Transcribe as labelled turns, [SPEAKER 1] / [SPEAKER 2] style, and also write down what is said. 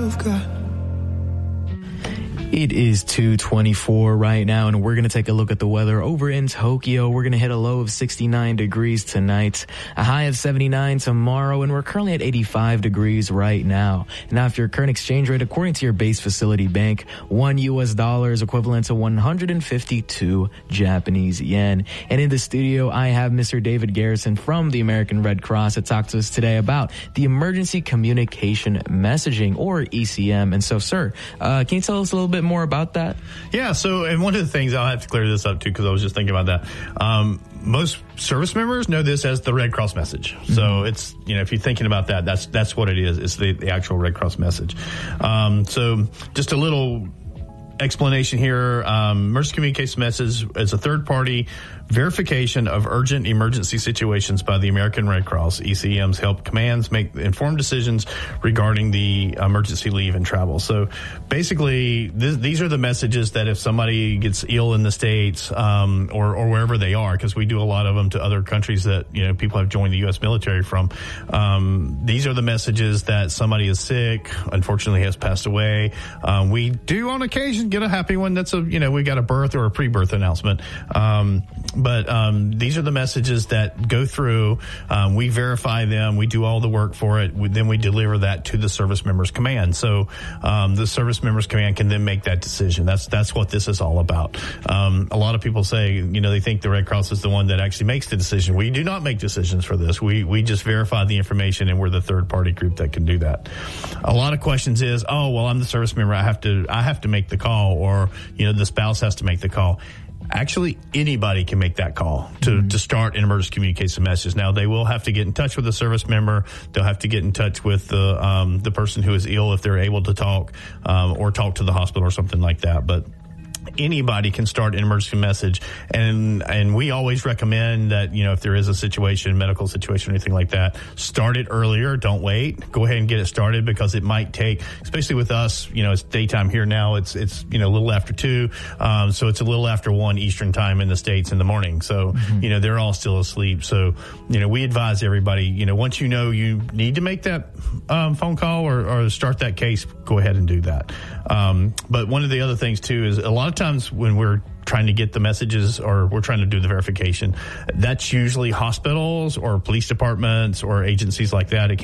[SPEAKER 1] you've got.
[SPEAKER 2] It is 2:24 right now, and we're going to take a look at the weather over in Tokyo. We're going to hit a low of 69 degrees tonight, a high of 79 tomorrow, and we're currently at 85 degrees right now. Now, if your current exchange rate, according to your base facility bank, $1 is equivalent to 152 Japanese yen. And in the studio, I have Mr. David Garrison from the American Red Cross to talk to us today about the Emergency Communication Messaging, or ECM. And so, sir, can you tell us a little bit more about that?
[SPEAKER 3] Yeah, so, and one of the things, I'll have to clear this up too, because I was just thinking about that. Most service members know this as the Red Cross message. Mm-hmm. So it's, if you're thinking about that, that's what it is. It's the actual Red Cross message. So just a little explanation here. Emergency communication message is a third-party verification of urgent emergency situations by the American Red Cross. ECMs help commands make informed decisions regarding the emergency leave and travel. So basically, these are the messages that if somebody gets ill in the States, or wherever they are, because we do a lot of them to other countries that, people have joined the U.S. military from. These are the messages that somebody is sick, unfortunately has passed away. We do on occasion get a happy one that's we got a birth or a pre-birth announcement. But these are the messages that go through. We verify them. We do all the work for it. Then we deliver that to the service members command. So the service members command can then make that decision. That's what this is all about. A lot of people say, they think the Red Cross is the one that actually makes the decision. We do not make decisions for this. We just verify the information, and we're the third party group that can do that. A lot of questions is, I'm the service member. I have to make the call, or the spouse has to make the call. Actually, anybody can make that call to start an emergency communication message. Now, they will have to get in touch with the service member. They'll have to get in touch with the person who is ill if they're able to talk, or talk to the hospital or something like that. But anybody can start an emergency message, and we always recommend that, if there is a situation, medical situation, or anything like that, start it earlier. Don't wait. Go ahead and get it started, because it might take, especially with us, it's daytime here now. It's a little after 2, so it's a little after 1 Eastern time in the States in the morning. So they're all still asleep. So we advise everybody, once you need to make that phone call or start that case, go ahead and do that. But one of the other things too is a lot of times when we're trying to get the messages, or we're trying to do the verification, that's usually hospitals or police departments or agencies like that. It